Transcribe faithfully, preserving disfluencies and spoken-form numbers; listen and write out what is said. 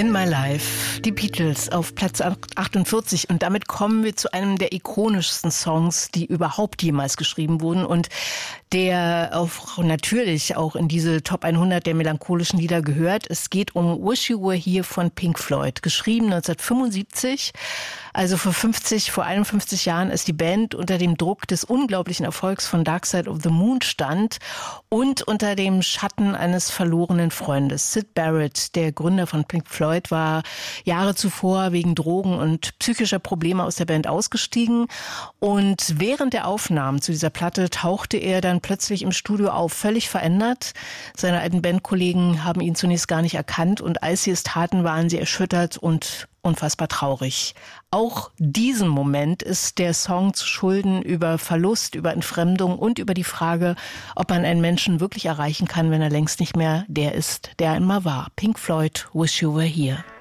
In My Life, die Beatles auf Platz achtundvierzig, und damit kommen wir zu einem der ikonischsten Songs, die überhaupt jemals geschrieben wurden und der auch natürlich auch in diese Top hundert der melancholischen Lieder gehört. Es geht um Wish You Were Here von Pink Floyd, geschrieben neunzehnhundertfünfundsiebzig. Also vor fünfzig, vor einundfünfzig Jahren, als die Band unter dem Druck des unglaublichen Erfolgs von Dark Side of the Moon stand und unter dem Schatten eines verlorenen Freundes. Syd Barrett, der Gründer von Pink Floyd, war Jahre zuvor wegen Drogen und psychischer Probleme aus der Band ausgestiegen. Und während der Aufnahmen zu dieser Platte tauchte er dann plötzlich im Studio auf, völlig verändert. Seine alten Bandkollegen haben ihn zunächst gar nicht erkannt, und als sie es taten, waren sie erschüttert und unfassbar traurig. Auch diesem Moment ist der Song zu schulden, über Verlust, über Entfremdung und über die Frage, ob man einen Menschen wirklich erreichen kann, wenn er längst nicht mehr der ist, der einmal war. Pink Floyd, Wish You Were Here.